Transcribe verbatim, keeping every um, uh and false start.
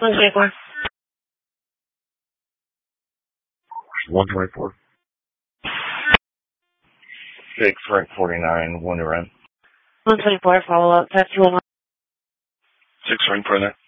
one twenty-four. one twenty-four. six, rank forty-nine, one to run. one twenty-four, follow up, five two one one. six, rank forty-nine.